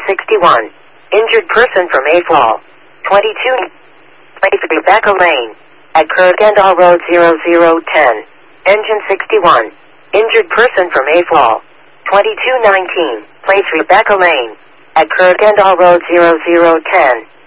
61. Injured person from Mayfall. 22. Place Rebecca Lane. At Kirkendall Road 0010. Engine 61. Injured person from Mayfall. 2219. Place Rebecca Lane. At Kirkendall Road 0010.